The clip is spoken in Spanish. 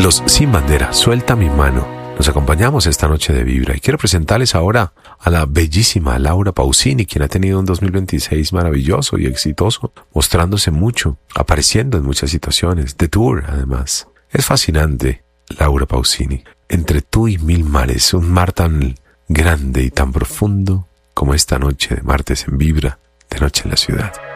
Los Sin Bandera, Suelta mi mano. Nos acompañamos esta noche de Vibra y quiero presentarles ahora a la bellísima Laura Pausini, quien ha tenido un 2026 maravilloso y exitoso, mostrándose mucho, apareciendo en muchas situaciones, de tour además. Es fascinante, Laura Pausini. Entre tú y mil mares, un mar tan grande y tan profundo como esta noche de martes en Vibra, de noche en la ciudad.